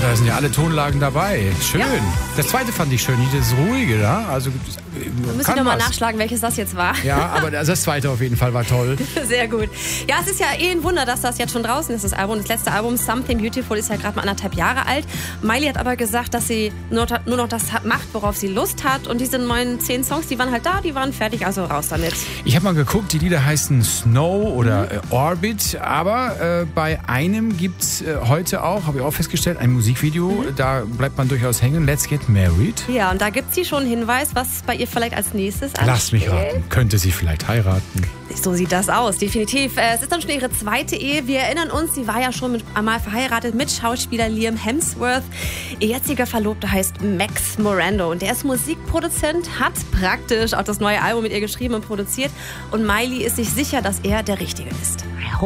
da sind ja alle Tonlagen dabei. Schön. Ja. Das zweite fand ich schön, das ruhige da. Also, wir müssen nochmal nachschlagen, welches das jetzt war. Ja, aber das zweite auf jeden Fall war toll. Sehr gut. Ja, es ist ja ein Wunder, dass das jetzt schon draußen ist, das Album. Das letzte Album, Something Beautiful, ist ja gerade mal 1,5 Jahre alt. Miley hat aber gesagt, dass sie nur noch das macht, worauf sie Lust hat. Und diese neuen 10 Songs, die waren halt da, die waren fertig, also raus damit. Ich habe mal geguckt, die Lieder heißen Snow oder Orbit. Aber bei einem gibt es heute auch, habe ich auch festgestellt, ein Musikvideo. Da bleibt man durchaus hängen. Let's Get Married. Ja, und da gibt sie schon einen Hinweis, was bei ihr vielleicht als nächstes ansteht. Lass mich raten. Könnte sie vielleicht heiraten? So sieht das aus, definitiv. Es ist dann schon ihre zweite Ehe. Wir erinnern uns, sie war ja schon einmal verheiratet mit Schauspieler Liam Hemsworth. Ihr jetziger Verlobter heißt Max Morando und der ist Musikproduzent, hat praktisch auch das neue Album mit ihr geschrieben und produziert. Und Miley ist sich sicher, dass er der Richtige ist.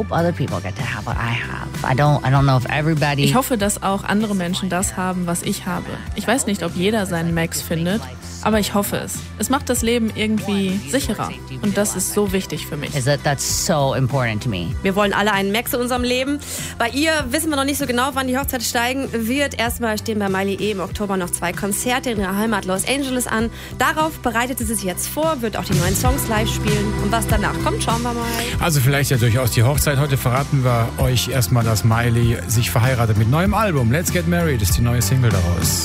Ich hoffe, dass auch andere Menschen das haben, was ich habe. Ich weiß nicht, ob jeder seinen Max findet, aber ich hoffe es. Es macht das Leben irgendwie sicherer. Und das ist so wichtig für mich. Wir wollen alle einen Max in unserem Leben. Bei ihr wissen wir noch nicht so genau, wann die Hochzeit steigen wird. Erstmal stehen bei Miley im Oktober noch 2 Konzerte in ihrer Heimat Los Angeles an. Darauf bereitet sie sich jetzt vor, wird auch die neuen Songs live spielen. Und was danach kommt, schauen wir mal. Also vielleicht ja durchaus die Hochzeit. Heute verraten wir euch erstmal, dass Miley sich verheiratet mit neuem Album. Let's Get Married ist die neue Single daraus.